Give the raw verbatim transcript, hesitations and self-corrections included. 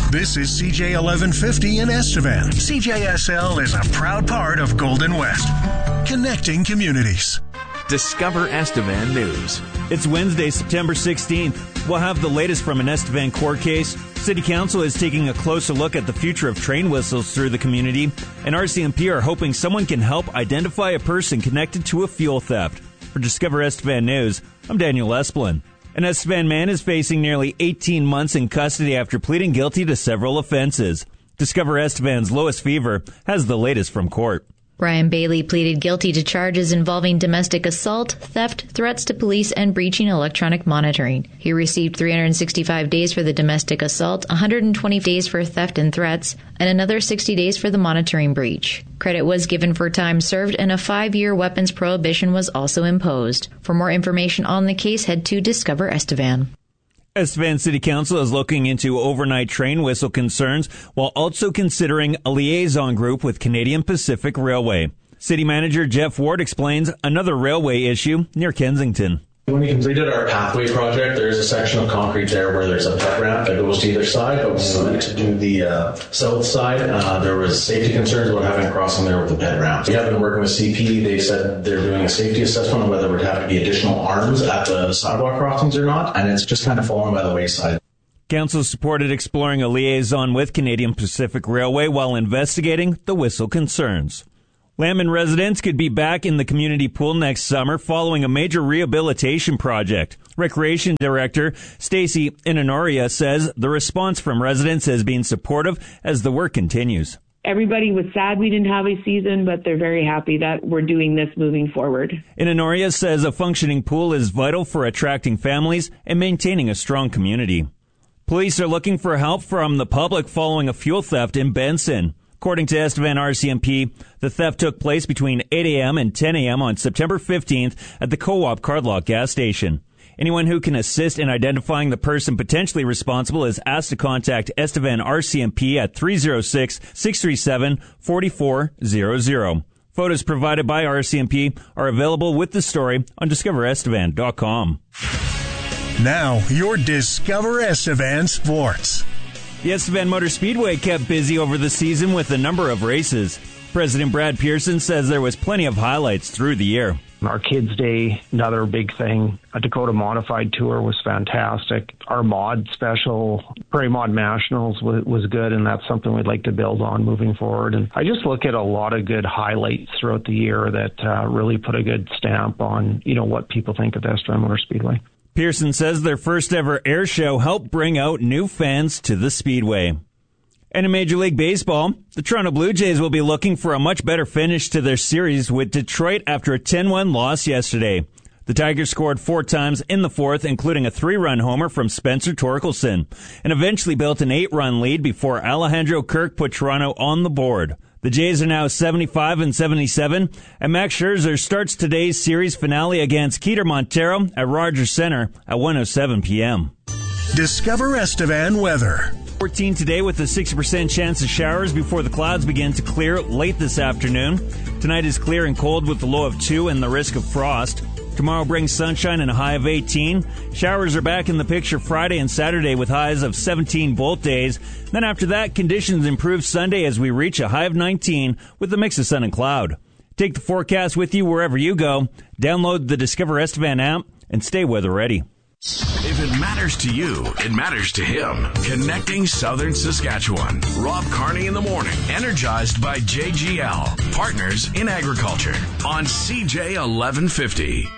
This is C J eleven fifty in Estevan. C J S L is a proud part of Golden West, connecting communities. Discover Estevan News. It's Wednesday, September sixteenth. We'll have the latest from an Estevan court case. City Council is taking a closer look at the future of train whistles through the community, and R C M P are hoping someone can help identify a person connected to a fuel theft. For Discover Estevan News, I'm Daniel Esplin. An Estevan man is facing nearly eighteen months in custody after pleading guilty to several offenses. Discover Estevan's Lois Fever has the latest from court. Brian Bailey pleaded guilty to charges involving domestic assault, theft, threats to police, and breaching electronic monitoring. He received three hundred sixty-five days for the domestic assault, one hundred twenty days for theft and threats, and another sixty days for the monitoring breach. Credit was given for time served, and a five-year weapons prohibition was also imposed. For more information on the case, head to Discover Estevan. Estevan City Council is looking into overnight train whistle concerns while also considering a liaison group with Canadian Pacific Railway. City Manager Jeff Ward explains another railway issue near Kensington. When we completed our pathway project, there's a section of concrete there where there's a pet ramp that goes to either side. But when we went to do the uh, south side, uh, there was safety concerns about having a crossing there with the pet ramp. We have been working with C P. They said they're doing a safety assessment on whether there would have to be additional arms at the sidewalk crossings or not, and it's just kind of fallen by the wayside. Council supported exploring a liaison with Canadian Pacific Railway while investigating the whistle concerns. Lambton residents could be back in the community pool next summer following a major rehabilitation project. Recreation Director Stacy Inanoria says the response from residents has been supportive as the work continues. Everybody was sad we didn't have a season, but they're very happy that we're doing this moving forward. Inanoria says a functioning pool is vital for attracting families and maintaining a strong community. Police are looking for help from the public following a fuel theft in Benson. According to Estevan R C M P, the theft took place between eight a.m. and ten a.m. on September fifteenth at the Co-op Cardlock gas station. Anyone who can assist in identifying the person potentially responsible is asked to contact Estevan R C M P at three oh six, six three seven, four four zero zero. Photos provided by R C M P are available with the story on discover estevan dot com. Now, your Discover Estevan Sports. The Estevan Motor Speedway kept busy over the season with a number of races. President Brad Pearson says there was plenty of highlights through the year. Our Kids Day, another big thing. A Dakota Modified Tour was fantastic. Our mod special, Prairie Mod Nationals, was, was good, and that's something we'd like to build on moving forward. And I just look at a lot of good highlights throughout the year that uh, really put a good stamp on, you know, what people think of Estevan Motor Speedway. Pearson says their first ever air show helped bring out new fans to the Speedway. And in Major League Baseball, the Toronto Blue Jays will be looking for a much better finish to their series with Detroit after a ten one loss yesterday. The Tigers scored four times in the fourth, including a three-run homer from Spencer Torkelson, and eventually built an eight-run lead before Alejandro Kirk put Toronto on the board. The Jays are now seventy-five and seventy-seven, and Max Scherzer starts today's series finale against Keter Montero at Rogers Center at one oh seven p.m. Discover Estevan weather. fourteen today with a sixty percent chance of showers before the clouds begin to clear late this afternoon. Tonight is clear and cold with a low of two and the risk of frost. Tomorrow brings sunshine and a high of eighteen. Showers are back in the picture Friday and Saturday with highs of seventeen both days. Then after that, conditions improve Sunday as we reach a high of nineteen with a mix of sun and cloud. Take the forecast with you wherever you go. Download the Discover Estevan app and stay weather ready. If it matters to you, it matters to him. Connecting Southern Saskatchewan. Rob Carney in the morning. Energized by J G L. Partners in Agriculture. On C J eleven fifty.